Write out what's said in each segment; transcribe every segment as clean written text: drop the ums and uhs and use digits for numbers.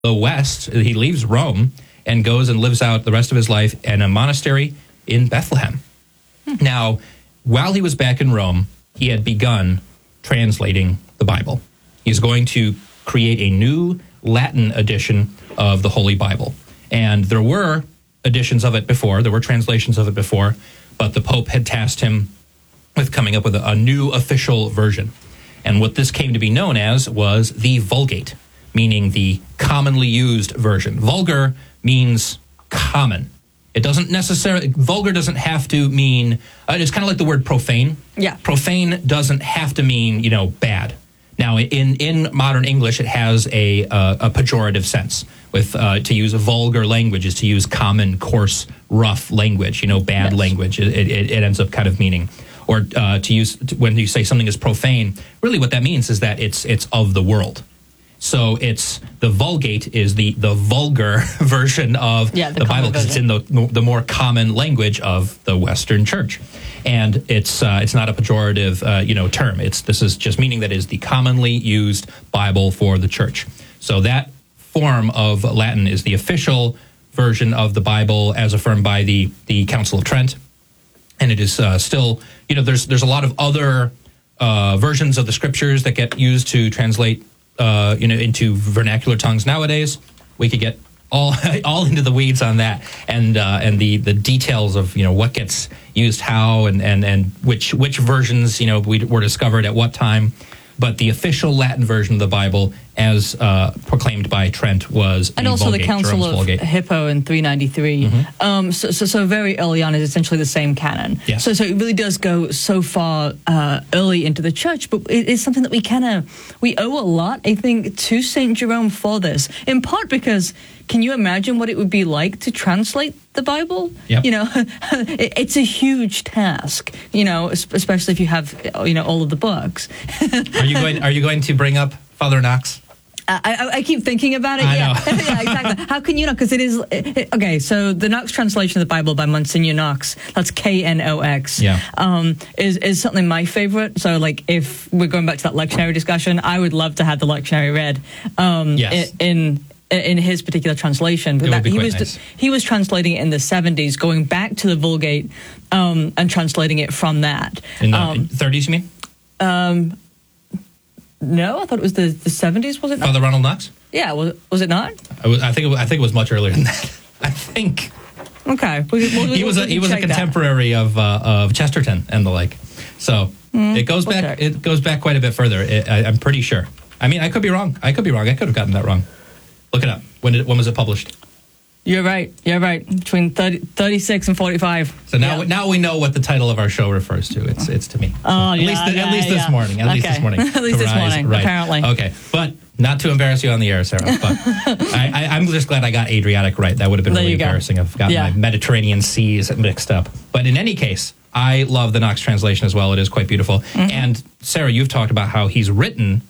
the West. He leaves Rome and goes and lives out the rest of his life in a monastery in Bethlehem. Now, while he was back in Rome, he had begun translating the Bible. He's going to create a new Latin edition of the Holy Bible. And there were editions of it before, there were translations of it before, but the Pope had tasked him with coming up with a new official version. And what this came to be known as was the Vulgate, meaning the commonly used version. Vulgar means common. It doesn't necessarily, vulgar doesn't have to mean, it's kind of like the word profane. Yeah. Profane doesn't have to mean, bad. Now, in modern English, it has a pejorative sense. With to use vulgar language is to use common, coarse, rough language, bad language. It ends up kind of meaning. Or to use, when you say something is profane, really what that means is that it's of the world. So it's the Vulgate is the vulgar version of the Bible because it's in the more common language of the Western Church, and it's not a pejorative term. This is just meaning that is the commonly used Bible for the Church. So that form of Latin is the official version of the Bible as affirmed by the Council of Trent, and it is still there's a lot of other versions of the Scriptures that get used to translate. Into vernacular tongues nowadays. We could get all into the weeds on that, and the details of what gets used how and which versions were discovered at what time. But the official Latin version of the Bible, as proclaimed by Trent, was and also Vulgate, the Council of Vulgate. Hippo in 393. Mm-hmm. So very early on is essentially the same canon. Yes. So it really does go so far early into the church, but it is something that we owe a lot, I think, to Saint Jerome for this. In part because, can you imagine what it would be like to translate the Bible? Yep. It's a huge task. Especially if you have all of the books. Are you going to bring up Father Knox? I keep thinking about it. I know. know. Yeah, exactly. How can you not? Because it is okay. So the Knox translation of the Bible by Monsignor Knox, that's Knox. Yeah. Is something my favorite. So if we're going back to that lectionary discussion, I would love to have the lectionary read. Yes. In his particular translation, but he was translating it in the 70s, going back to the Vulgate and translating it from that. In the 30s, you mean? No, I thought it was the 70s. Was it not? Father Ronald Knox? Yeah, was it not? I think it was much earlier than that. I think. Okay, he was a contemporary of Chesterton and the like. So it goes back. Okay. It goes back quite a bit further. I'm pretty sure. I mean, I could be wrong. I could have gotten that wrong. Look it up. When was it published? You're right. Between 36 and 45. So now we know what the title of our show refers to. It's to me. Oh, at least this morning. At least this morning. Right. Apparently. Okay, but not to embarrass you on the air, Sarah. But I'm just glad I got Adriatic right. That would have been really embarrassing. I've got my Mediterranean seas mixed up. But in any case, I love the Knox translation as well. It is quite beautiful. Mm-hmm. And Sarah, you've talked about how he's written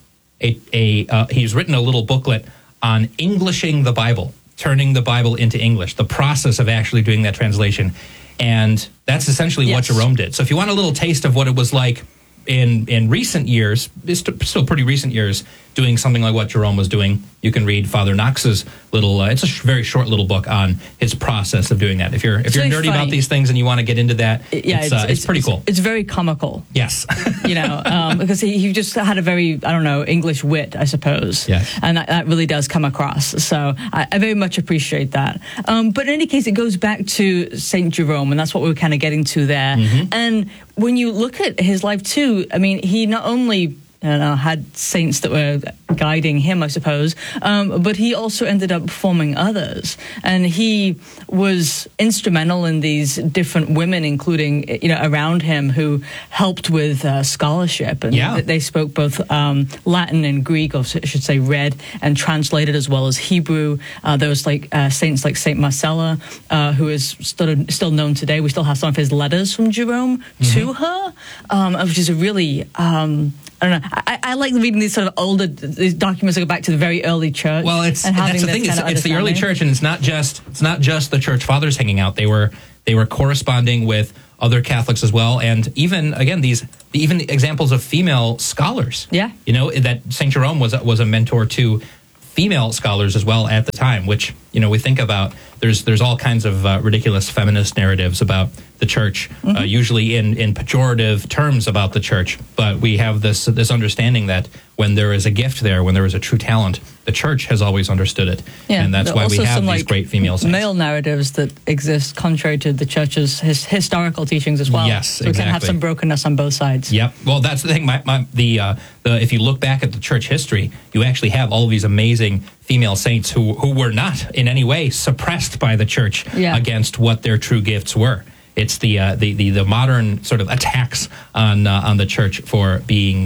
he's written a little booklet on Englishing the Bible, turning the Bible into English, the process of actually doing that translation. And that's essentially what Jerome did. So if you want a little taste of what it was like in recent years, it's still pretty recent years, doing something like what Jerome was doing, you can read Father Knox's little, it's a very short little book on his process of doing that. If you're nerdy about these things and you want to get into that, it's pretty cool. It's very comical. Yes. Because he just had a very, English wit, I suppose. Yes. And that really does come across. So I very much appreciate that. But in any case, it goes back to St. Jerome, and that's what we were kind of getting to there. Mm-hmm. And when you look at his life too, he not only had saints that were guiding him, I suppose, but he also ended up forming others. And he was instrumental in these different women, including, around him, who helped with scholarship. And they spoke both Latin and Greek, or I should say read and translated, as well as Hebrew. There was saints like Saint Marcella, who is still known today. We still have some of his letters from Jerome to her, which is a really... I don't know. I like reading these sort of older these documents that go back to the very early church. Well, that's the thing. It's the early church, and it's not just the church fathers hanging out. They were corresponding with other Catholics as well, and even examples of female scholars. Yeah, that Saint Jerome was a mentor to female scholars as well at the time, which, we think about. There's all kinds of ridiculous feminist narratives about the church, usually in pejorative terms about the church. But we have this understanding that when there is a gift there, when there is a true talent, the church has always understood it. Yeah, and that's why we have these great female saints. Male narratives that exist contrary to the church's historical teachings as well. Yes, so we exactly. can have some brokenness on both sides. Yep. Well, that's the thing. If you look back at the church history, you actually have all of these amazing female saints who were not in any way suppressed by the church against what their true gifts were. It's the modern sort of attacks on the church for being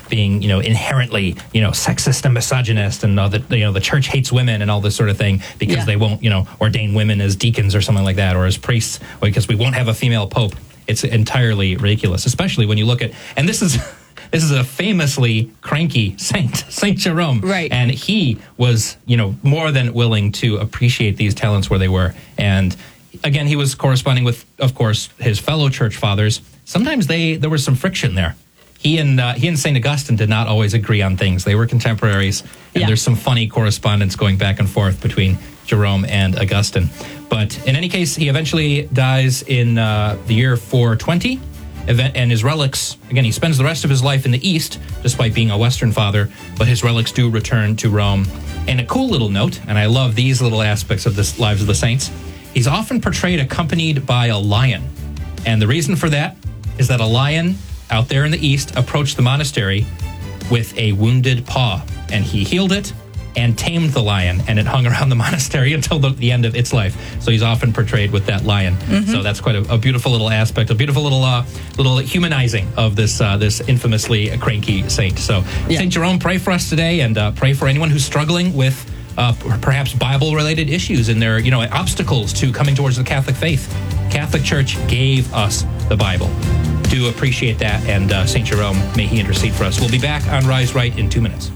inherently sexist and misogynist, and the church hates women and all this sort of thing because they won't ordain women as deacons or something like that, or as priests, because we won't have a female pope. It's entirely ridiculous, especially when you look at, and this is a famously cranky saint, Saint Jerome. Right. And he was, more than willing to appreciate these talents where they were. And again, he was corresponding with, of course, his fellow church fathers. Sometimes there was some friction there. He and St. Augustine did not always agree on things. They were contemporaries, and there's some funny correspondence going back and forth between Jerome and Augustine. But in any case, he eventually dies in the year 420. And his relics, again, he spends the rest of his life in the East, despite being a Western father, but his relics do return to Rome. And a cool little note, and I love these little aspects of the lives of the saints, he's often portrayed accompanied by a lion. And the reason for that is that a lion out there in the East approached the monastery with a wounded paw, and he healed it and tamed the lion, and it hung around the monastery until the end of its life. So he's often portrayed with that lion. So that's quite a beautiful little aspect, a beautiful little humanizing of this infamously cranky saint. So St. Jerome, pray for us today, and pray for anyone who's struggling with perhaps Bible-related issues in their obstacles to coming towards the Catholic faith. Catholic Church gave us the Bible. Do appreciate that, and St. Jerome, may he intercede for us. We'll be back on Rise Right in 2 minutes.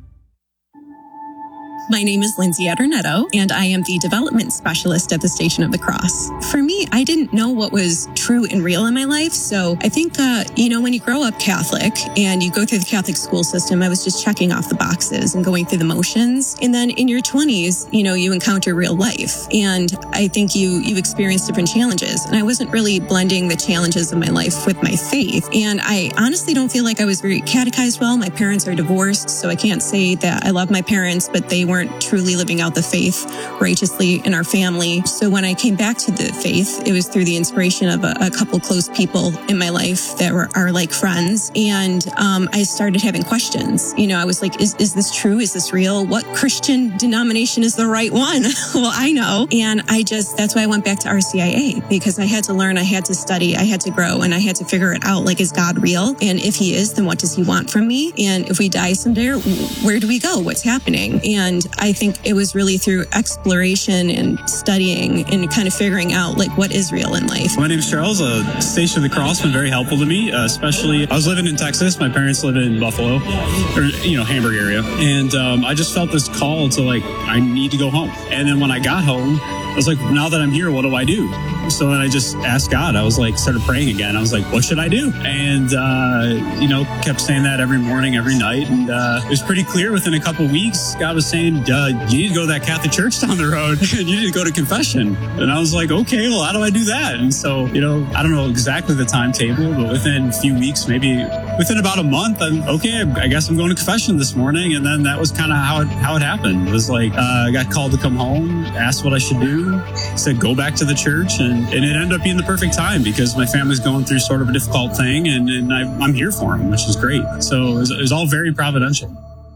My name is Lindsay Adornetto, and I am the development specialist at the Station of the Cross. For me, I didn't know what was true and real in my life. So I think, when you grow up Catholic and you go through the Catholic school system, I was just checking off the boxes and going through the motions. And then in your 20s, you encounter real life. And I think you experience different challenges. And I wasn't really blending the challenges of my life with my faith. And I honestly don't feel like I was very catechized well. My parents are divorced, so I can't say that I love my parents, but they weren't truly living out the faith righteously in our family. So when I came back to the faith, it was through the inspiration of a couple close people in my life that are like friends. And I started having questions. I was like, is this true? Is this real? What Christian denomination is the right one? Well, I know. And that's why I went back to RCIA, because I had to learn, I had to study, I had to grow, and I had to figure it out. Like, is God real? And if he is, then what does he want from me? And if we die someday, where do we go? What's happening? And I think it was really through exploration and studying and kind of figuring out what is real in life. My name is Charles. Station of the Cross has been very helpful to me, especially I was living in Texas. My parents live in Buffalo, or Hamburg area, and I just felt this call to I need to go home. And then when I got home, I was like, now that I'm here, what do I do? So then I just asked God. I was started praying again. I was like, what should I do? And, kept saying that every morning, every night. And it was pretty clear within a couple of weeks, God was saying, you need to go to that Catholic church down the road and you need to go to confession. And I was like, okay, well, how do I do that? And so, I don't know exactly the timetable, but within a few weeks, maybe within about a month, I guess I'm going to confession this morning. And then that was kind of how it happened. It was I got called to come home, asked what I should do, said, go back to the church. And it ended up being the perfect time because my family's going through sort of a difficult thing, and I'm here for them, which is great. So it was all very providential.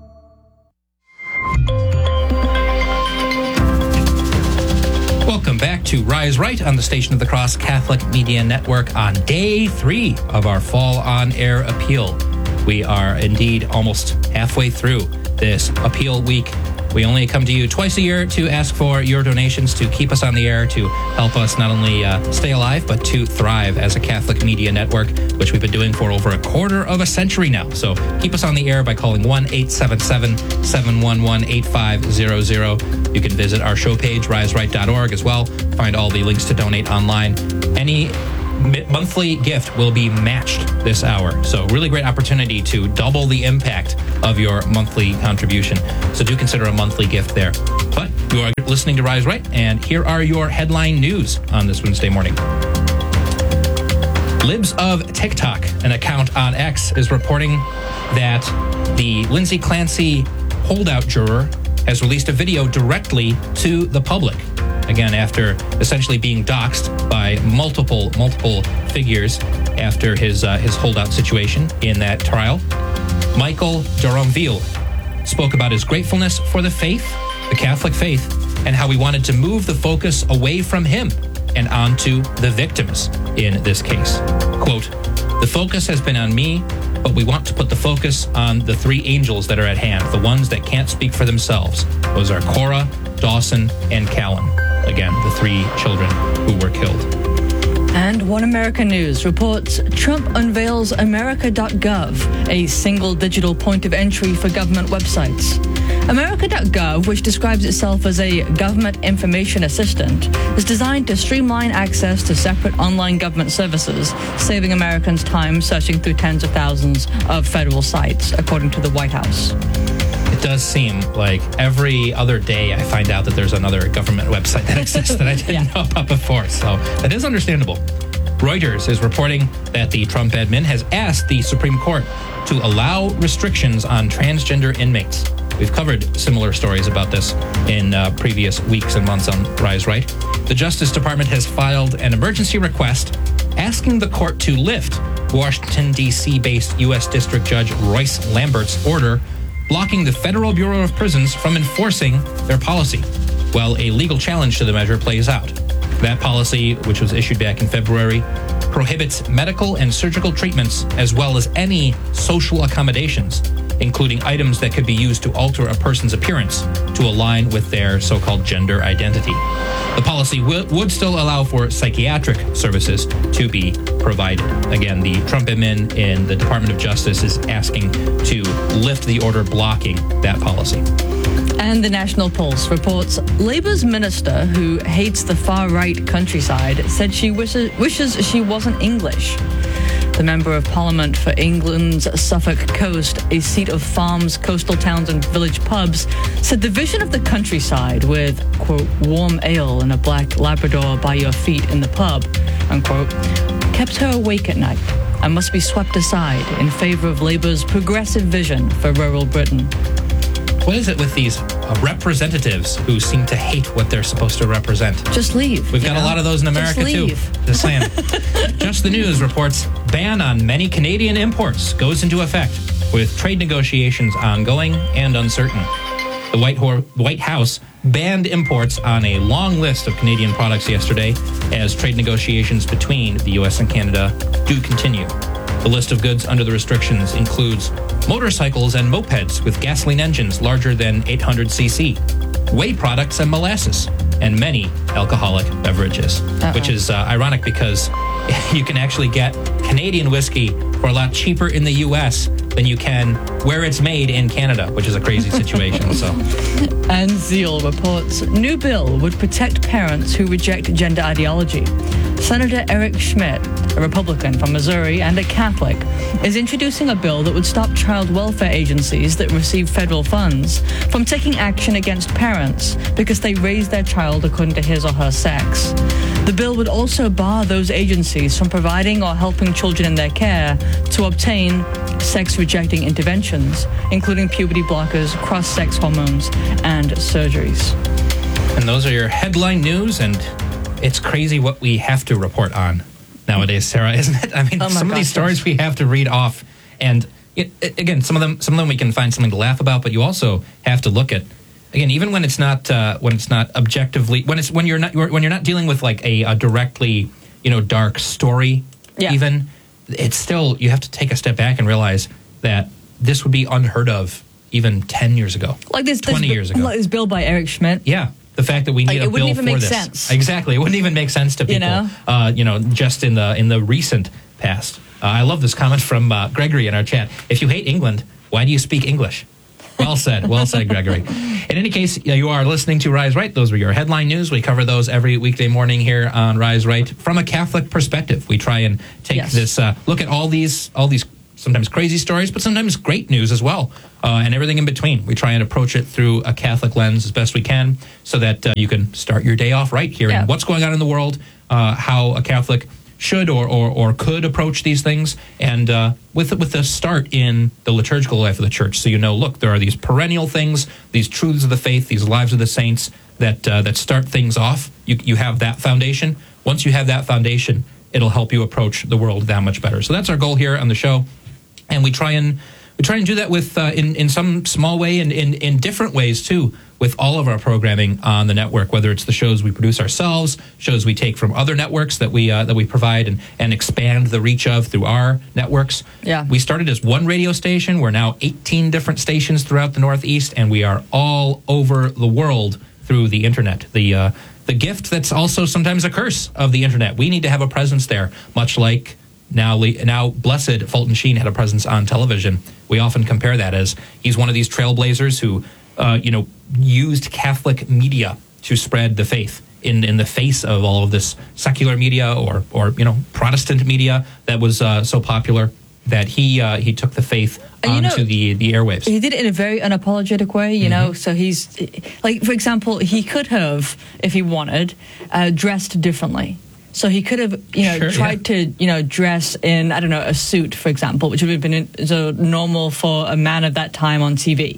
Welcome back to Rise Right on the Station of the Cross Catholic Media Network on day 3 of our Fall On Air appeal. We are indeed almost halfway through this appeal week. We only come to you twice a year to ask for your donations to keep us on the air, to help us not only stay alive, but to thrive as a Catholic media network, which we've been doing for over a quarter of a century now. So keep us on the air by calling 1-877-711-8500. You can visit our show page, riseright.org as well. Find all the links to donate online. Any monthly gift will be matched this hour. So really great opportunity to double the impact of your monthly contribution. So do consider a monthly gift there. But you are listening to Rise Right, and here are your headline news on this Wednesday morning. Libs of TikTok, an account on X, is reporting that the Lindsay Clancy holdout juror has released a video directly to the public. Again, after essentially being doxxed by multiple figures after his holdout situation in that trial. Michael Duranville spoke about his gratefulness for the faith, the Catholic faith, and how he wanted to move the focus away from him and onto the victims in this case. Quote, "The focus has been on me, but we want to put the focus on the three angels that are at hand, the ones that can't speak for themselves. Those are Cora, Dawson, and Callan." Again, the three children who were killed. And One America News reports Trump unveils America.gov, a single digital point of entry for government websites. America.gov, which describes itself as a government information assistant, is designed to streamline access to separate online government services, saving Americans time searching through tens of thousands of federal sites, according to the White House. It does seem like every other day I find out that there's another government website that exists that I didn't know about before. So that is understandable. Reuters is reporting that the Trump admin has asked the Supreme Court to allow restrictions on transgender inmates. We've covered similar stories about this in previous weeks and months on Rise Right. The Justice Department has filed an emergency request asking the court to lift Washington, D.C.-based U.S. District Judge Royce Lambert's order blocking the Federal Bureau of Prisons from enforcing their policy, while a legal challenge to the measure plays out. That policy, which was issued back in February, prohibits medical and surgical treatments as well as any social accommodations, including items that could be used to alter a person's appearance to align with their so-called gender identity. The policy would still allow for psychiatric services to be provided. Again, the Trump admin in the Department of Justice is asking to lift the order blocking that policy. And the National Pulse reports Labour's minister, who hates the far-right countryside, said she wishes she wasn't English. The Member of Parliament for England's Suffolk Coast, a seat of farms, coastal towns and village pubs, said the vision of the countryside with, quote, warm ale and a black Labrador by your feet in the pub, unquote, kept her awake at night and must be swept aside in favour of Labour's progressive vision for rural Britain. What is it with these representatives who seem to hate what they're supposed to represent? Just leave. We've got a lot of those in America, too. Just saying. Just the News reports ban on many Canadian imports goes into effect with trade negotiations ongoing and uncertain. The White House banned imports on a long list of Canadian products yesterday as trade negotiations between the U.S. and Canada do continue. The list of goods under the restrictions includes motorcycles and mopeds with gasoline engines larger than 800cc, whey products and molasses, and many alcoholic beverages, which is ironic because you can actually get Canadian whiskey for a lot cheaper in the U.S. than you can where it's made in Canada, which is a crazy situation. So, And Zeal reports new bill would protect parents who reject gender ideology. Senator Eric Schmidt, a Republican from Missouri and a Catholic, is introducing a bill that would stop child welfare agencies that receive federal funds from taking action against parents because they raise their child according to his or her sex. The bill would also bar those agencies from providing or helping children in their care to obtain sex-rejecting interventions, including puberty blockers, cross-sex hormones, and surgeries. And those are your headline news, and it's crazy what we have to report on nowadays, Sarah, isn't it? I mean, some of these stories we have to read off, and again, some of them we can find something to laugh about, but you also have to look at, again, even when it's not objectively, when you're not dealing with like a directly dark story, even, it's still, you have to take a step back and realize that this would be unheard of even 10 years ago, like this 20 years ago. Like this bill by Eric Schmidt. Yeah. The fact that we need a bill for this. It wouldn't even make sense. Exactly. It wouldn't even make sense to people, just in the recent past. I love this comment from Gregory in our chat. If you hate England, why do you speak English? Well said, Gregory. In any case, you are listening to Rise Right. Those were your headline news. We cover those every weekday morning here on Rise Right from a Catholic perspective. We try and take this look at all these sometimes crazy stories, but sometimes great news as well, and everything in between. We try and approach it through a Catholic lens as best we can, so that you can start your day off right, hearing what's going on in the world, how a Catholic should or could approach these things, and with the start in the liturgical life of the church. So look, there are these perennial things, these truths of the faith, these lives of the saints that start things off. You have that foundation. Once you have that foundation, it'll help you approach the world that much better. So that's our goal here on the show. And we try and do that with in some small way and in different ways too, with all of our programming on the network, whether it's the shows we produce ourselves, shows we take from other networks that we provide and expand the reach of through our networks. Yeah. We started as one radio station. We're now 18 different stations throughout the Northeast, and we are all over the world through the internet. The gift that's also sometimes a curse of the internet. We need to have a presence there, much like now blessed Fulton Sheen had a presence on television. We often compare that as he's one of these trailblazers who used Catholic media to spread the faith in the face of all of this secular media or Protestant media that was so popular, that he took the faith onto the airwaves. He did it in a very unapologetic way, so he's like, for example, he could have, if he wanted, dressed differently. So he could have, tried to, dress in, I don't know, a suit, for example, which would have been so normal for a man of that time on TV.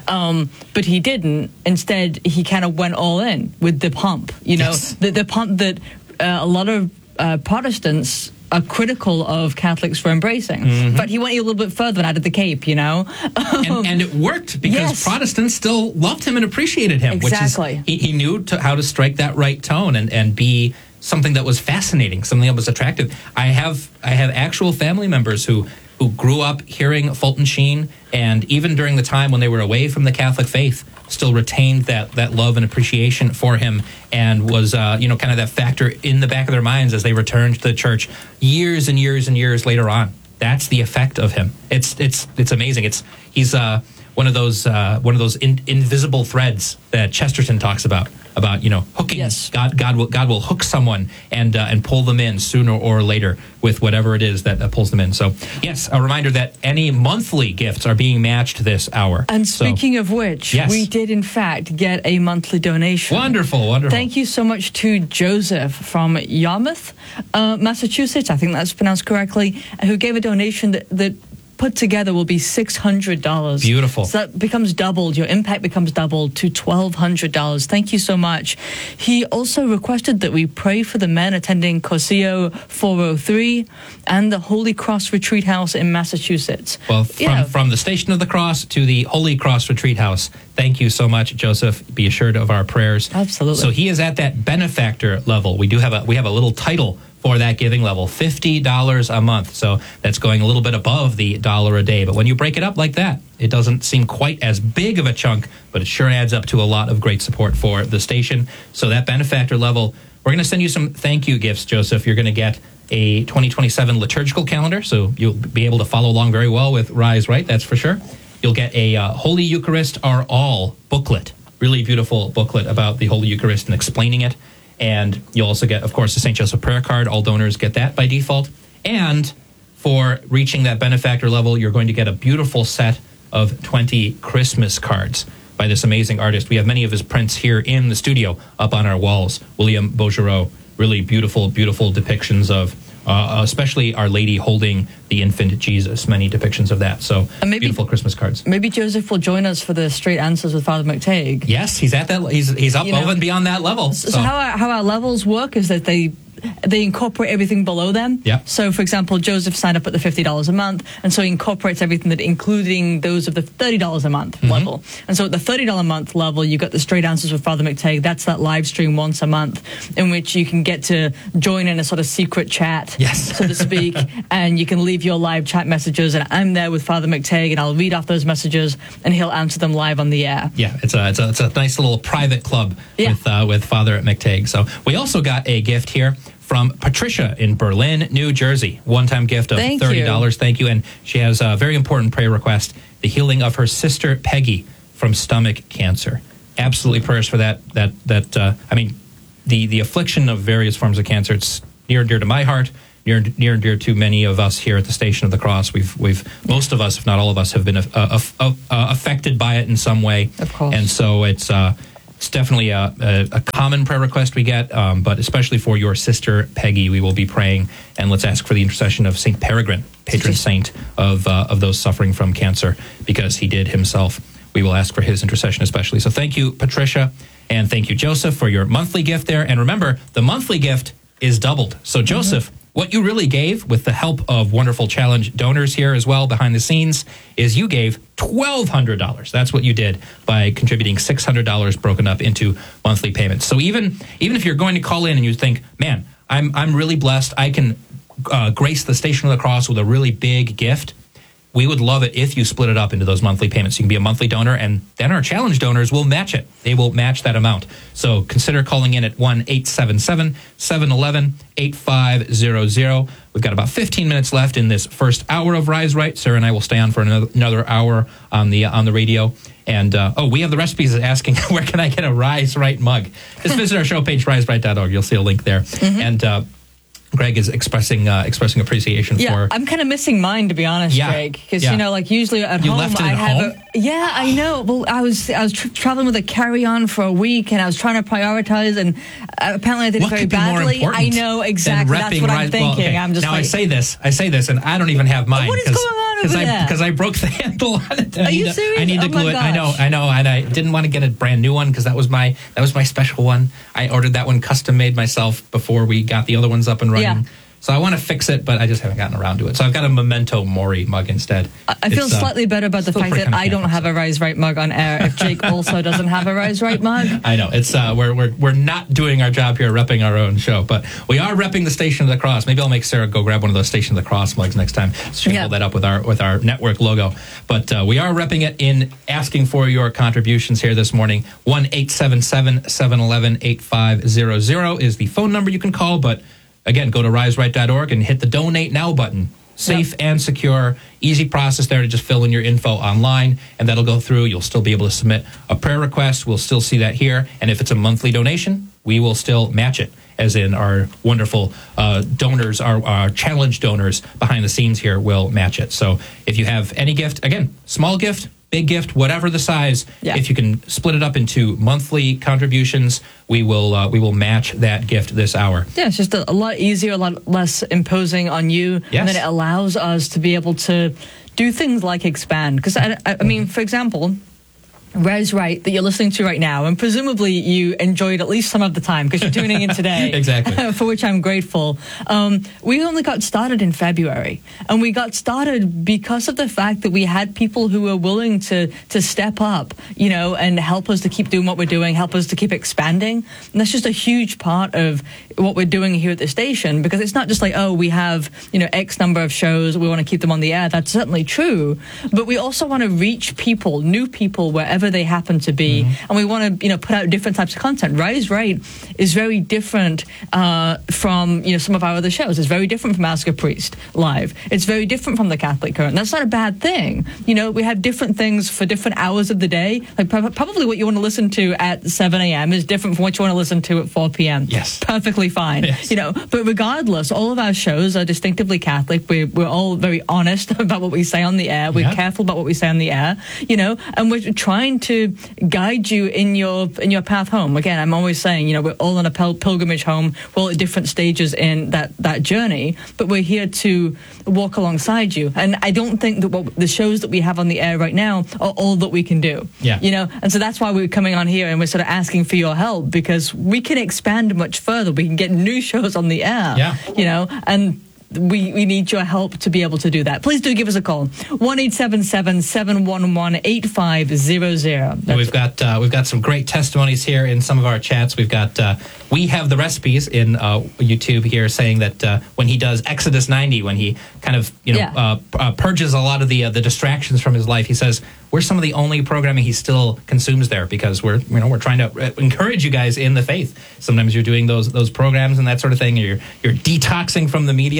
But he didn't. Instead, he kind of went all in with the pomp, the pomp that a lot of Protestants are critical of Catholics for embracing. But he went a little bit further and added the cape, and it worked because Protestants still loved him and appreciated him. Exactly. Which is, he knew how to strike that right tone and be something that was fascinating, something that was attractive. I have actual family members who grew up hearing Fulton Sheen, and even during the time when they were away from the Catholic faith, still retained that love and appreciation for him, and was kind of that factor in the back of their minds as they returned to the church years and years and years later on. That's the effect of him. It's amazing. He's one of those invisible threads that Chesterton talks about hooking. Yes. God will hook someone and pull them in sooner or later with whatever it is that pulls them in. So yes, a reminder that any monthly gifts are being matched this hour. And speaking of which, we did in fact get a monthly donation. Wonderful. Thank you so much to Joseph from Yarmouth, Massachusetts, I think that's pronounced correctly, who gave a donation that put together will be $600. Beautiful. So that becomes doubled. Your impact becomes doubled to $1,200. Thank you so much. He also requested that we pray for the men attending Cursillo 403 and the Holy Cross Retreat House in Massachusetts. Well, from the Station of the Cross to the Holy Cross Retreat House, thank you so much, Joseph. Be assured of our prayers. Absolutely. So he is at that benefactor level. We have a little title for that giving level, $50 a month. So that's going a little bit above the $1 a day. But when you break it up like that, it doesn't seem quite as big of a chunk, but it sure adds up to a lot of great support for the station. So that benefactor level, we're going to send you some thank you gifts, Joseph. You're going to get a 2027 liturgical calendar, so you'll be able to follow along very well with Rise Right, that's for sure. You'll get a Holy Eucharist Are All booklet, really beautiful booklet about the Holy Eucharist and explaining it. And you'll also get, of course, the St. Joseph prayer card. All donors get that by default. And for reaching that benefactor level, you're going to get a beautiful set of 20 Christmas cards by this amazing artist. We have many of his prints here in the studio up on our walls. William Beaugereau, really beautiful, beautiful depictions of especially Our Lady holding the infant Jesus, many depictions of that. So beautiful Christmas cards. Maybe Joseph will join us for the Straight Answers with Father McTague. Yes, he's at that. He's up above and beyond that level. So how our levels work is that they incorporate everything below them. Yeah. So, for example, Joseph signed up at the $50 a month, and so he incorporates everything that, including those of the $30 a month level. And so at the $30 a month level, you've got the Straight Answers with Father McTague. That's that live stream once a month in which you can get to join in a sort of secret chat, so to speak, and you can leave your live chat messages, and I'm there with Father McTague, and I'll read off those messages, and he'll answer them live on the air. Yeah, it's a nice little private club with Father McTague. So we also got a gift here from Patricia in Berlin, New Jersey. One-time gift of $30. Thank you. And she has a very important prayer request the healing of her sister Peggy from stomach cancer. Absolutely prayers for that. I mean, the affliction of various forms of cancer, it's near and dear to my heart, near and dear to many of us here at the Station of the Cross. We've most of us, if not all of us, have been affected by it in some way. Of course. And so it's definitely a common prayer request we get, but especially for your sister Peggy, we will be praying, and let's ask for the intercession of Saint Peregrine, patron saint of those suffering from cancer, because he did himself. We will ask for his intercession especially. So thank you, Patricia, and thank you, Joseph, for your monthly gift there. And remember, the monthly gift is doubled. So Joseph, what you really gave, with the help of wonderful challenge donors here as well behind the scenes, is you gave $1,200. That's what you did by contributing $600 broken up into monthly payments. So even if you're going to call in and you think, man, I'm really blessed, I can grace the Station of the Cross with a really big gift, we would love it if you split it up into those monthly payments. You can be a monthly donor, and then our challenge donors will match it. They will match that amount. So consider calling in at 1-877-711-8500. We've got about 15 minutes left in this first hour of Rise Right. Sarah and I will stay on for another hour on the radio. And, we have the recipes asking, where can I get a Rise Right mug? Just visit our show page, riseright.org. You'll see a link there. And Greg is expressing appreciation for. Yeah, I'm kind of missing mine, to be honest, Greg, because like usually at home left it I at have home? Yeah, I know. Well, I was traveling with a carry-on for a week, and I was trying to prioritize, and apparently I did it very badly. I know exactly. That's what I'm thinking. Well, okay. I'm just now I say this, and I don't even have mine. What is going on over there? Because I broke the handle on it. Are you serious? I need to glue it. Gosh. I know, and I didn't want to get a brand new one because that was my special one. I ordered that one custom made myself before we got the other ones up and running. Yeah. So I want to fix it, but I just haven't gotten around to it. So I've got a Memento Mori mug instead. I feel slightly better about the fact that I don't have a Rise Right mug on air if Jake also doesn't have a Rise Right mug. I know. It's we're not doing our job here repping our own show, but we are repping the Station of the Cross. Maybe I'll make Sarah go grab one of those Station of the Cross mugs next time. So she can hold that up with our network logo. But we are repping it in asking for your contributions here this morning. 1-877-711-8500 is the phone number you can call, but again, go to riseright.org and hit the Donate Now button. Safe and secure, easy process there to just fill in your info online, and that'll go through. You'll still be able to submit a prayer request. We'll still see that here. And if it's a monthly donation, we will still match it, as in our wonderful donors, our challenge donors behind the scenes here will match it. So if you have any gift, again, small gift, big gift, whatever the size, if you can split it up into monthly contributions, we will match that gift this hour. Yeah, it's just a lot easier, a lot less imposing on you, and then it allows us to be able to do things like expand. Because, I mean, for example, Rise Right that you're listening to right now, and presumably you enjoyed at least some of the time because you're tuning in today. Exactly. For which I'm grateful. We only got started in February, and we got started because of the fact that we had people who were willing to step up, and help us to keep doing what we're doing, help us to keep expanding. And that's just a huge part of what we're doing here at the station, because it's not just like, we have, X number of shows, we want to keep them on the air. That's certainly true. But we also want to reach people, new people, wherever they happen to be, and we want to put out different types of content. Rise Right is very different from some of our other shows. It's very different from Ask a Priest Live. It's very different from the Catholic Current. That's not a bad thing. We have different things for different hours of the day. Like probably what you want to listen to at 7 a.m. is different from what you want to listen to at 4 p.m. Yes, perfectly fine. Yes. But regardless, all of our shows are distinctively Catholic. We're all very honest about what we say on the air. We're careful about what we say on the air. And we're trying to guide you in your path home. Again, I'm always saying, we're all on a pilgrimage home. We're all at different stages in that journey, but we're here to walk alongside you. And I don't think that the shows that we have on the air right now are all that we can do. And so that's why we're coming on here and we're sort of asking for your help, because we can expand much further. We can get new shows on the air. And we need your help to be able to do that. Please do give us a call. 1-877-711-8500. We've got some great testimonies here in some of our chats. We've got we have the recipes in YouTube here saying that when he does Exodus 90, when he kind of purges a lot of the distractions from his life, he says we're some of the only programming he still consumes there, because we're trying to encourage you guys in the faith. Sometimes you're doing those programs and that sort of thing. You're detoxing from the media.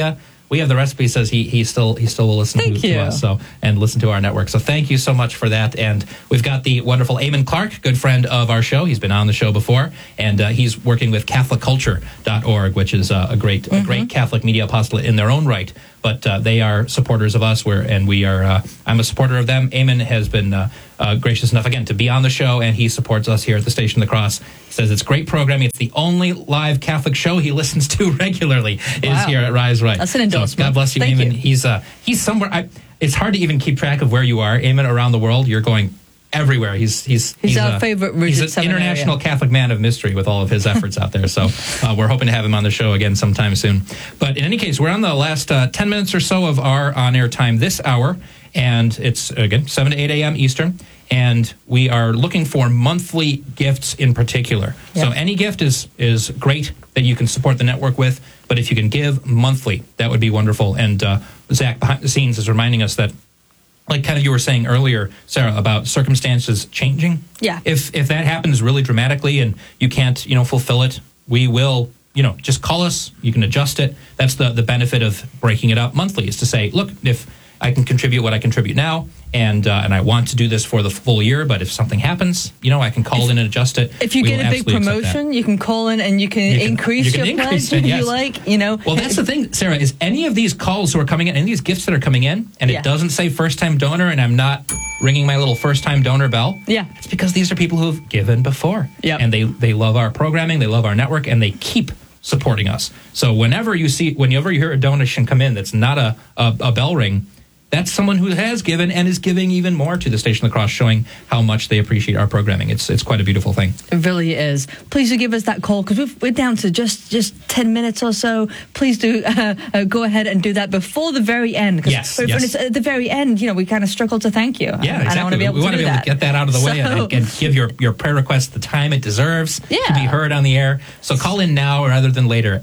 we have the recipe. Says he still will listen to us and listen to our network. So thank you so much for that. And we've got the wonderful Eamon Clark, good friend of our show. He's been on the show before, and he's working with CatholicCulture.org, which is a great Catholic media apostolate in their own right. But they are supporters of us, and we are. I'm a supporter of them. Eamon has been gracious enough again to be on the show, and he supports us here at the Station of the Cross. He says it's great programming. It's the only live Catholic show he listens to regularly. Is here at Rise Right. That's an endorsement. So God bless you, Thank Eamon. you. He's somewhere. It's hard to even keep track of where you are, Eamon, around the world. You're going everywhere. He's our favorite He's an international Catholic man of mystery with all of his efforts out there. So we're hoping to have him on the show again sometime soon. But in any case, we're on the last 10 minutes or so of our on-air time this hour, and it's again 7 to 8 a.m. Eastern. And we are looking for monthly gifts in particular. Yep. So any gift is great that you can support the network with, but if you can give monthly, that would be wonderful. And Zach, behind the scenes, is reminding us that, like kind of you were saying earlier, Sarah, about circumstances changing. Yeah. If that happens really dramatically and you can't, fulfill it, we will, just call us. You can adjust it. That's the benefit of breaking it up monthly, is to say, look, if I can contribute what I contribute now, and I want to do this for the full year, but if something happens, I can call in and adjust it. If you get a big promotion, you can call in and you can increase your pledge if you like, Well, that's the thing, Sarah, is any of these calls who are coming in, any of these gifts that are coming in, and it doesn't say first-time donor, and I'm not ringing my little first-time donor bell, it's because these are people who have given before. Yep. And they love our programming, they love our network, and they keep supporting us. So whenever you hear a donation come in that's not a bell ring, that's someone who has given and is giving even more to the Station of the Cross, showing how much they appreciate our programming. It's quite a beautiful thing. It really is. Please do give us that call, because we're down to just 10 minutes or so. Please do go ahead and do that before the very end. Yes. When it's at the very end, we kind of struggle to thank you. Yeah, exactly. And I want to be able we want to be able to get that out of the way and give your prayer request the time it deserves to be heard on the air. So call in now rather than later,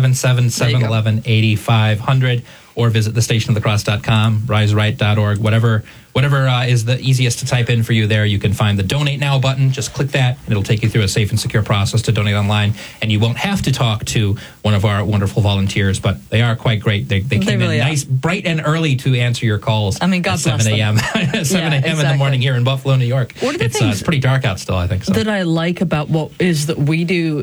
877-711-8500. Or visit thestationofthecross.com, riseright.org, whatever is the easiest to type in for you there. You can find the Donate Now button. Just click that, and it'll take you through a safe and secure process to donate online. And you won't have to talk to one of our wonderful volunteers, but they are quite great. They came in nice, bright and early to answer your calls. God bless 7 a.m. 7 a.m. in the morning here in Buffalo, New York. It's pretty dark out still, I think. So. That I like about what is that we do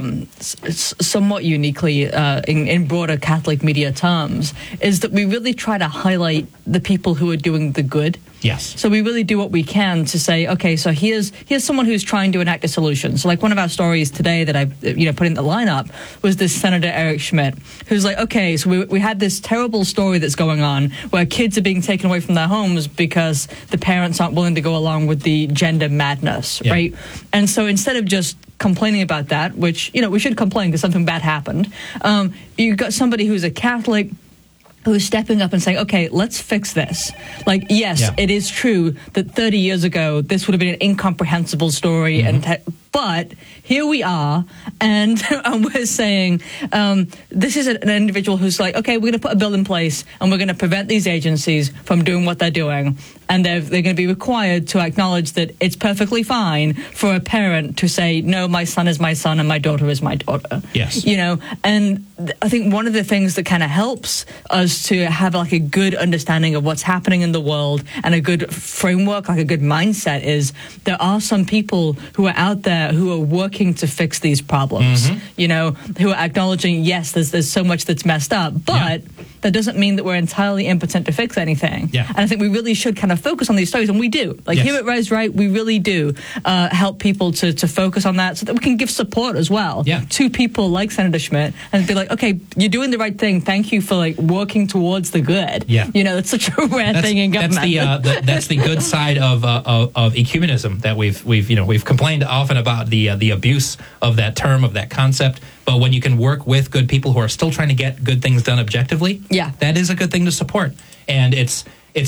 somewhat uniquely in broader Catholic media terms is that we really try to highlight the people who are doing the good. Yes. So we really do what we can to say, okay, so here's someone who's trying to enact a solution. So like one of our stories today that I put in the lineup was this Senator Eric Schmidt, who's like, okay, so we had this terrible story that's going on where kids are being taken away from their homes because the parents aren't willing to go along with the gender madness, right? And so instead of just complaining about that, which, we should complain because something bad happened, you've got somebody who's a Catholic who's stepping up and saying, okay, let's fix this. Like, yes, it is true that 30 years ago, this would have been an incomprehensible story, but here we are, and we're saying this is an individual who's like, okay, we're going to put a bill in place, and we're going to prevent these agencies from doing what they're doing, and they're going to be required to acknowledge that it's perfectly fine for a parent to say, no, my son is my son and my daughter is my daughter. Yes. And I think one of the things that kind of helps us to have like a good understanding of what's happening in the world and a good framework, like a good mindset, is there are some people who are out there who are working to fix these problems, who are acknowledging, yes, there's so much that's messed up, but that doesn't mean that we're entirely impotent to fix anything. Yeah. And I think we really should kind of focus on these stories, and we do. Here at Rise Right, we really do help people to focus on that so that we can give support as well to people like Senator Schmidt and be like, okay, you're doing the right thing. Thank you for working towards the good. Yeah. That's such a rare thing in government. That's the good side of ecumenism that we've complained often about the abuse of that term, of that concept. But when you can work with good people who are still trying to get good things done objectively, that is a good thing to support. And it's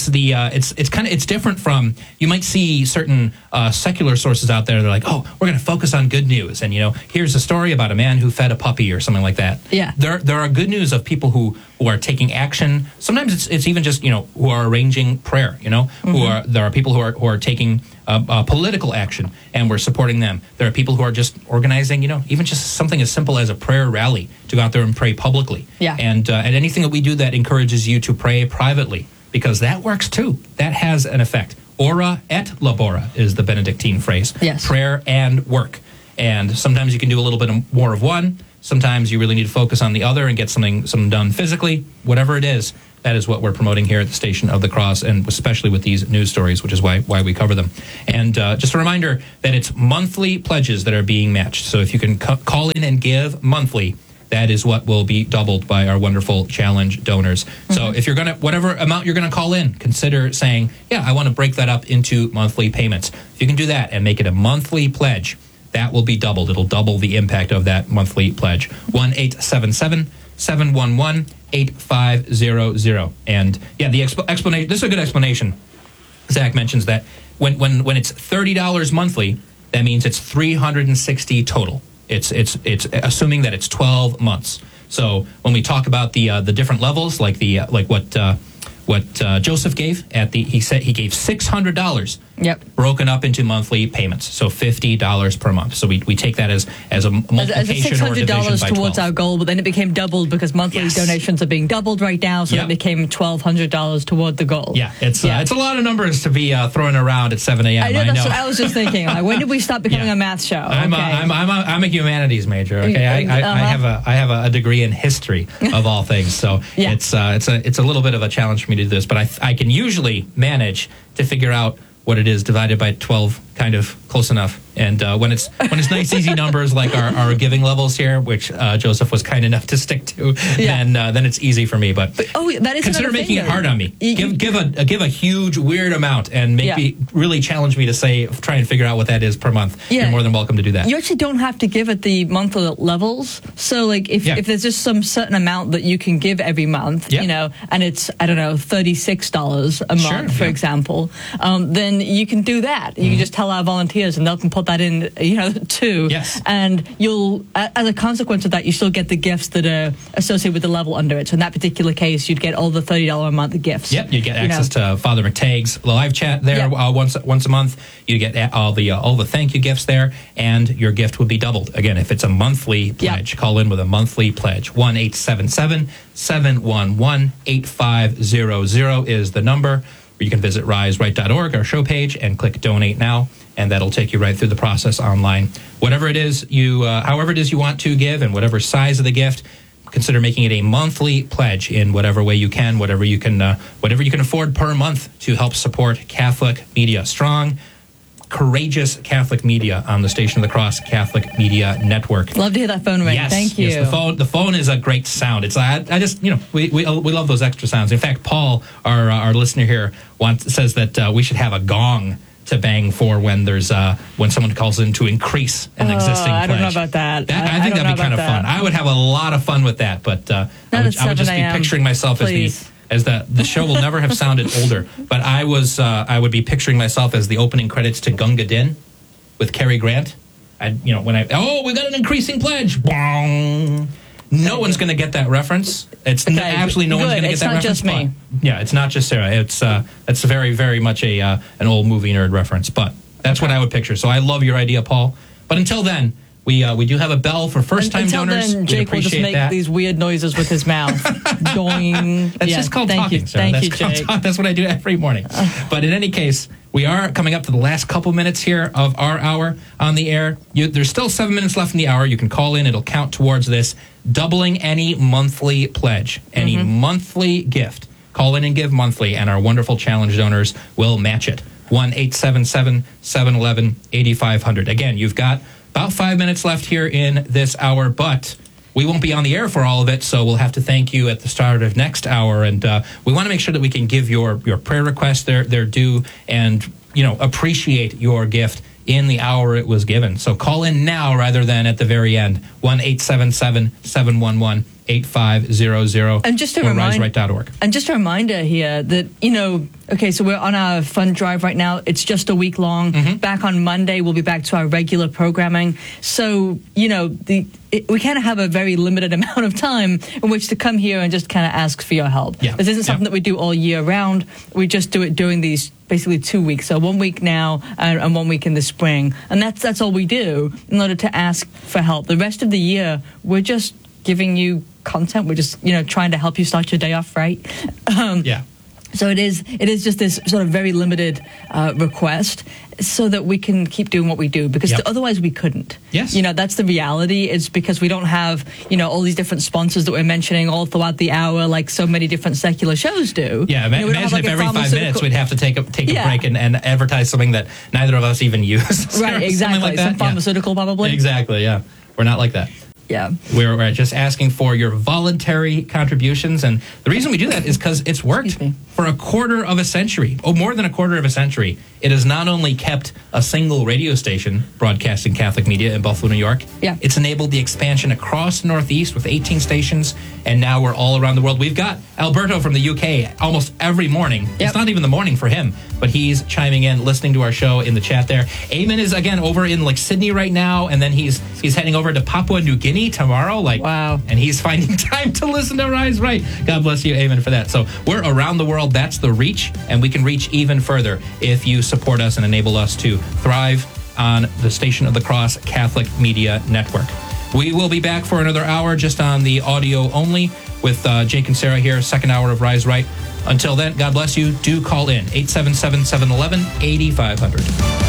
different from, you might see certain secular sources out there that are like, oh, we're going to focus on good news, and here's a story about a man who fed a puppy or something like that. Yeah, there are good news of people who are taking action. Sometimes it's even just who are arranging prayer. There are people who are taking political action, and we're supporting them. There are people who are just organizing, even just something as simple as a prayer rally to go out there and pray publicly. Yeah. And anything that we do that encourages you to pray privately, because that works too. That has an effect. Ora et labora is the Benedictine phrase. Yes. Prayer and work. And sometimes you can do a little bit more of one. Sometimes you really need to focus on the other and get something done physically. Whatever it is, that is what we're promoting here at the Station of the Cross, and especially with these news stories, which is why we cover them. And just a reminder that it's monthly pledges that are being matched. So if you can call in and give monthly, that is what will be doubled by our wonderful challenge donors. Mm-hmm. So if you're going to, whatever amount you're going to call in, consider saying, yeah, I want to break that up into monthly payments. If you can do that and make it a monthly pledge, that will be doubled. It'll double the impact of that monthly pledge. 1-877-711-8500. And yeah, the explanation, this is a good explanation. Zach mentions that when it's $30 monthly, that means it's $360 total. It's assuming that it's 12 months. So when we talk about the different levels, like what Joseph gave he said he gave $600. Yep. Broken up into monthly payments, so $50 per month. So we take that as a multiplication or division by 12. $600 towards our goal, but then it became doubled because monthly donations are being doubled right now, so it became $1,200 toward the goal. Yeah, it's a lot of numbers to be throwing around at 7 a.m. I know. That's what I was just thinking. Like, when did we stop becoming a math show? I'm a humanities major. Okay, I have a degree in history of all things, so it's a little bit of a challenge for me to do this, but I can usually manage to figure out what it is divided by 12, kind of close enough. And when it's nice, easy numbers like our giving levels here, which Joseph was kind enough to stick to, then it's easy for me. But that is consider making it hard on me. Give a huge weird amount and maybe really challenge me to try and figure out what that is per month. You're more than welcome to do that. You actually don't have to give at the monthly levels. So like if there's just some certain amount that you can give every month, and it's $36 a month, for example, then you can do that. You can just tell our volunteers and they'll can put that in, too. Yes. And you'll, as a consequence of that, you still get the gifts that are associated with the level under it. So in that particular case, you'd get all the $30 a month gifts. Yep. You get access to Father McTagg's live chat there once a month. You get all the thank you gifts there, and your gift would be doubled. Again, if it's a monthly pledge, call in with a monthly pledge. 1-877-711-8500 is the number. You can visit riseright.org, our show page, and click Donate Now, and that'll take you right through the process online. Whatever it is however it is you want to give, and whatever size of the gift, consider making it a monthly pledge in whatever way you can, whatever you can afford per month to help support Catholic media. Strong, courageous Catholic media on the Station of the Cross Catholic Media Network. Love to hear that phone ring. Yes, Thank you. Yes, the phone is a great sound. It's I just we love those extra sounds. In fact, Paul, our listener here, says that we should have a gong to bang for when there's when someone calls in to increase an existing pledge. I don't know about that. I think that'd be kind of fun. I would have a lot of fun with that, but I would just be picturing myself as the show will never have sounded older, but I would be picturing myself as the opening credits to Gunga Din with Cary Grant. We got an increasing pledge. Bong. No one's going to get that reference. Absolutely no one's going to get that reference. It's not just me. Yeah, it's not just Sarah. It's very, very much an old movie nerd reference, but that's what I would picture. So I love your idea, Paul. But until then, we do have a bell for first-time donors. Until then, Jake will just make these weird noises with his mouth. Doing. That's just called talking, Sarah. Thank you, Jake. That's what I do every morning. But in any case, we are coming up to the last couple minutes here of our hour on the air. There's still 7 minutes left in the hour. You can call in. It'll count towards this. Doubling any monthly pledge, any monthly gift. Call in and give monthly, and our wonderful challenge donors will match it. 1-877-711-8500. Again, you've got about 5 minutes left here in this hour, but we won't be on the air for all of it, so we'll have to thank you at the start of next hour. And we want to make sure that we can give your prayer requests their due and appreciate your gift in the hour it was given. So call in now rather than at the very end. 1-877-711-8500. 8500 And just a or reminder, riseright.org. And just a reminder here that, okay, so we're on our fund drive right now. It's just a week long. Back on Monday, we'll be back to our regular programming. So, we kind of have a very limited amount of time in which to come here and just kind of ask for your help. Yeah. This isn't something that we do all year round. We just do it during these basically 2 weeks. So 1 week now and 1 week in the spring. And that's all we do in order to ask for help. The rest of the year, we're just giving you content. We're just, trying to help you start your day off right. Yeah. So it is just this sort of very limited request so that we can keep doing what we do, because otherwise we couldn't. Yes. That's the reality. It's because we don't have, all these different sponsors that we're mentioning all throughout the hour like so many different secular shows do. Yeah, imagine if every 5 minutes we'd have to take a break and advertise something that neither of us even use. Right, exactly. Like that. Some pharmaceutical probably. Exactly, yeah. We're not like that. Yeah. We're just asking for your voluntary contributions. And the reason we do that is because it's worked for a quarter of a century. More than a quarter of a century. It has not only kept a single radio station broadcasting Catholic media in Buffalo, New York. Yeah. It's enabled the expansion across the Northeast with 18 stations. And now we're all around the world. We've got Alberto from the UK almost every morning. Yep. It's not even the morning for him, but he's chiming in, listening to our show in the chat there. Eamon is, again, over in Sydney right now. And then he's heading over to Papua New Guinea tomorrow. Wow. And he's finding time to listen to Rise Right. God bless you, Eamon, for that. So we're around the world. That's the reach. And we can reach even further if you support us and enable us to thrive on the Station of the Cross Catholic Media Network. We will be back for another hour just on the audio only with Jake and Sarah here, second hour of Rise Right. Until then, God bless you. Do call in 877-711-8500.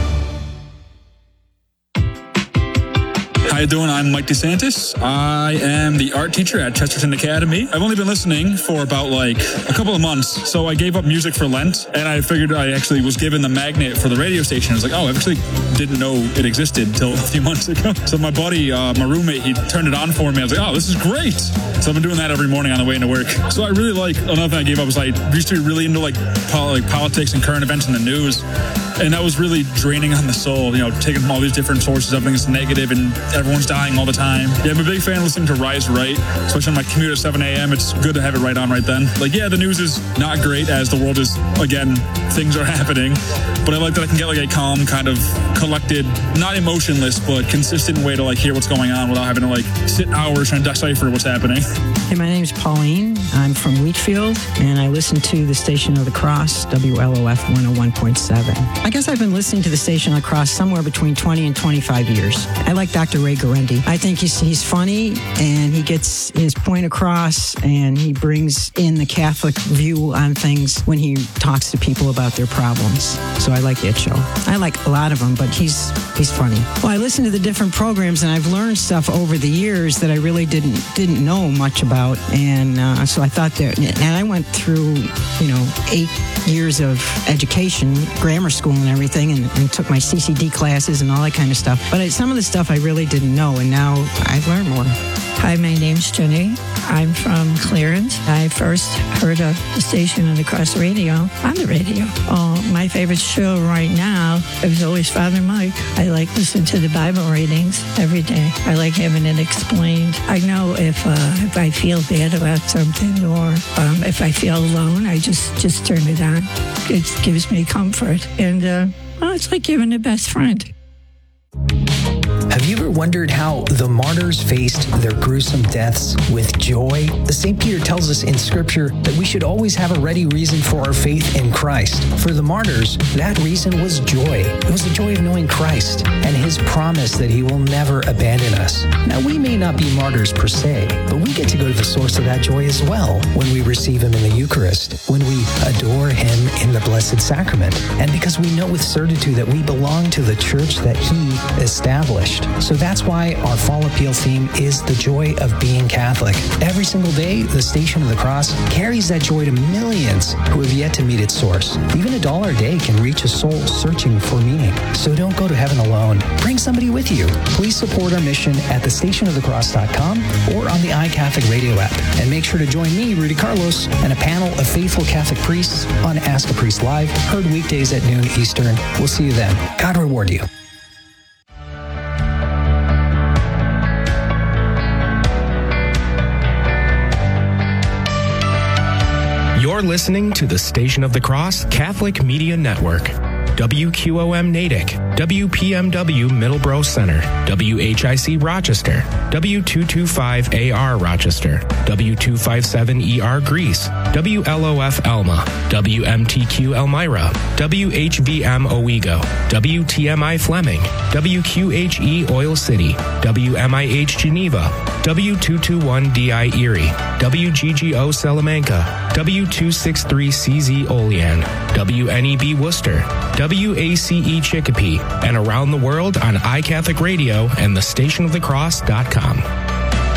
How you doing? I'm Mike DeSantis. I am the art teacher at Chesterton Academy. I've only been listening for about a couple of months, so I gave up music for Lent, and I figured I actually was given the magnet for the radio station. I was like, I actually didn't know it existed until a few months ago. So my buddy, my roommate, he turned it on for me. I was like, this is great. So I've been doing that every morning on the way into work. So I really another thing I gave up was I used to be really into politics and current events in the news. And that was really draining on the soul, taking from all these different sources, everything's negative and everyone's dying all the time. Yeah, I'm a big fan of listening to Rise Right, especially on my commute at 7 a.m. It's good to have it right on right then. The news is not great as the world is, again, things are happening. But I like that I can get a calm, kind of collected, not emotionless, but consistent way to hear what's going on without having to sit hours trying to decipher what's happening. Hey, my name's Pauline. I'm from Wheatfield, and I listen to the Station of the Cross, WLOF 101.7. I guess I've been listening to the Station of the Cross somewhere between 20 and 25 years. I like Dr. Ray Garendi. I think he's funny, and he gets his point across, and he brings in the Catholic view on things when he talks to people about their problems. So I like that show. I like a lot of them, but he's funny. Well, I listen to the different programs, and I've learned stuff over the years that I really didn't know much about, and so I thought that, and I went through 8 years of education, grammar school and everything, and took my CCD classes and all that kind of stuff. But some of the stuff I really didn't know, and now I've learned more. Hi, my name's Jenny. I'm from Clarence. I first heard of the Station of the Cross radio on the radio. My favorite show right now is always Father Mike. I like listening to the Bible readings every day. I like having it explained. I know if I feel bad about something or if I feel alone, I just turn it on. It gives me comfort. And it's like having a best friend. Have you ever wondered how the martyrs faced their gruesome deaths with joy? St. Peter tells us in Scripture that we should always have a ready reason for our faith in Christ. For the martyrs, that reason was joy. It was the joy of knowing Christ and His promise that He will never abandon us. Now, we may not be martyrs per se, but we get to go to the source of that joy as well when we receive Him in the Eucharist, when we adore Him in the Blessed Sacrament, and because we know with certitude that we belong to the church that He established. So that's why our fall appeal theme is the joy of being Catholic. Every single day, the Station of the Cross carries that joy to millions who have yet to meet its source. Even $1 a day can reach a soul searching for meaning. So don't go to heaven alone. Bring somebody with you. Please support our mission at thestationofthecross.com or on the iCatholic radio app. And make sure to join me, Rudy Carlos, and a panel of faithful Catholic priests on Ask a Priest Live, heard weekdays at noon Eastern. We'll see you then. God reward you. You're listening to the Station of the Cross Catholic Media Network. WQOM Natick, WPMW Middleborough Center, WHIC Rochester, W225AR Rochester, W257ER Greece, WLOF Elma, WMTQ Elmira, WHVM Owego, WTMI Fleming, WQHE Oil City, WMIH Geneva, W221DI Erie, WGGO Salamanca, W263CZ Olean, WNEB Worcester, WACE Chicopee, and around the world on iCatholic Radio and thestationofthecross.com.